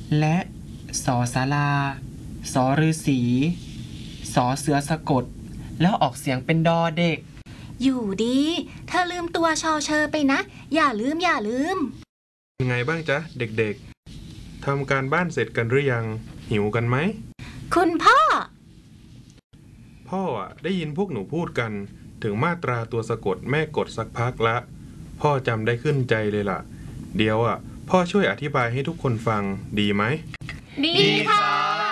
และสอศาลาสอฤาษีสอเสือสะกดแล้วออกเสียงเป็นดอเด็กอยู่ดีเธอลืมตัวชอเชอไปนะอย่าลืมยังไงบ้างจ๊ะเด็กๆทำการบ้านเสร็จกันหรือยังหิวกันไหมคุณพ่อได้ยินพวกหนูพูดกันถึงมาตราตัวสะกดแม่กดสักพักละพ่อจำได้ขึ้นใจเลยล่ะเดี๋ยวพ่อช่วยอธิบายให้ทุกคนฟังดีไหมดีค่ะ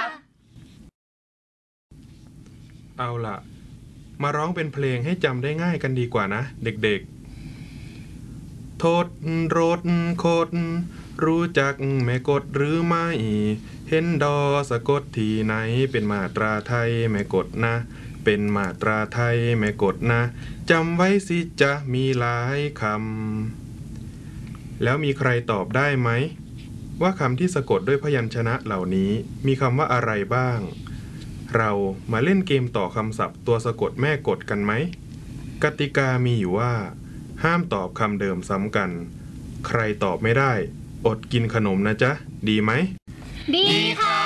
เอาล่ะมาร้องเป็นเพลงให้จำได้ง่ายกันดีกว่านะเด็กๆโทษรถโคดรู้จักแม่กดหรือไม่เห็นดอสะกดที่ไหนเป็นมาตราไทยแม่กดนะเป็นมาตราไทยแม่กดนะจำไว้สิจะมีหลายคำแล้วมีใครตอบได้ไหมว่าคำที่สะกดด้วยพยัญชนะเหล่านี้มีคำว่าอะไรบ้างเรามาเล่นเกมต่อคำศัพท์ตัวสะกดแม่กดกันไหมกติกามีอยู่ว่าห้ามตอบคำเดิมซ้ำกันใครตอบไม่ได้อดกินขนมนะจ๊ะดีไหมดีค่ะ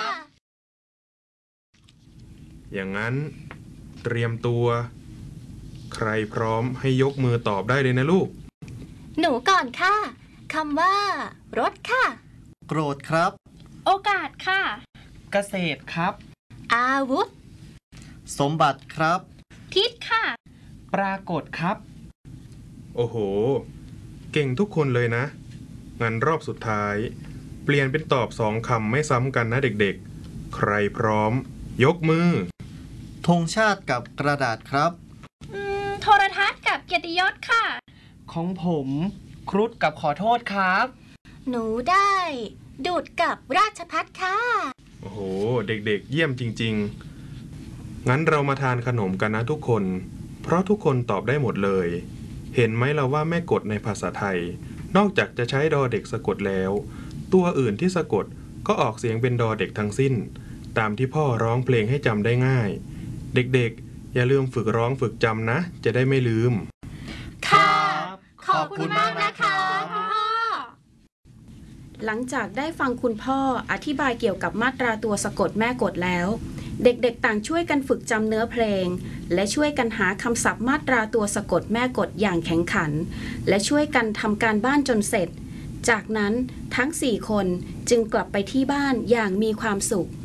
อย่างนั้นเตรียมตัวใครพร้อมให้ยกมือตอบได้เลยนะลูกหนูก่อนค่ะคำว่ารถค่ะโกรธครับโอกาสค่ะเกษตรครับอาวุธสมบัติครับทิศค่ะปรากฏครับโอ้โหเก่งทุกคนเลยนะงั้นรอบสุดท้ายเปลี่ยนเป็นตอบ2 คำไม่ซ้ำกันนะเด็กๆใครพร้อมยกมือธงชาติกับกระดาษครับโทรทัศน์กับเกียรติยศค่ะของผมครุฑกับขอโทษครับหนูได้ดูดกับราชภัฏค่ะโอ้โหเด็กๆเยี่ยมจริงๆงั้นเรามาทานขนมกันนะทุกคนเพราะทุกคนตอบได้หมดเลยเห็นไหมเราว่าแม่กฎในภาษาไทยนอกจากจะใช้ดอเด็กสะกดแล้วตัวอื่นที่สะกดก็ออกเสียงเป็นดอเด็กทั้งสิ้นตามที่พ่อร้องเพลงให้จำได้ง่ายเด็กๆอย่าลืมฝึกร้องฝึกจำนะจะได้ไม่ลืมค่ะขอบคุณมากนะคะคุณพ่อหลังจากได้ฟังคุณพ่ออธิบายเกี่ยวกับมาตราตัวสะกดแม่กฎแล้วเด็กๆต่างช่วยกันฝึกจำเนื้อเพลงและช่วยกันหาคำศัพท์มาตราตัวสะกดแม่กฎอย่างแข็งขันและช่วยกันทำการบ้านจนเสร็จจากนั้นทั้ง4 คนจึงกลับไปที่บ้านอย่างมีความสุข